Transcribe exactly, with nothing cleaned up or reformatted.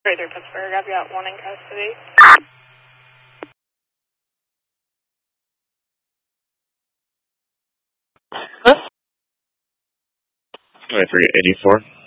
three Pittsburgh, I've got one in custody. three eighty-four.